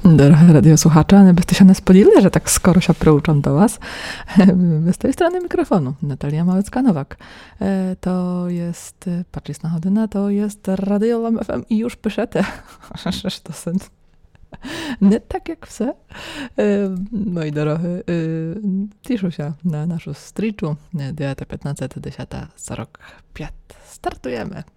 Doroгі radiosłuchacze, nie byście się nie spodziewali, że tak skoro się przyuczą do was. Z tej strony mikrofonu Natalia Małecka-Nowak. To jest, patrz na chodyna, to jest Radio Lam FM i już piszete. Że to są nie tak jak все. Moi doroгі, тишу się na naszą striczu 9:15, 10:45. Startujemy.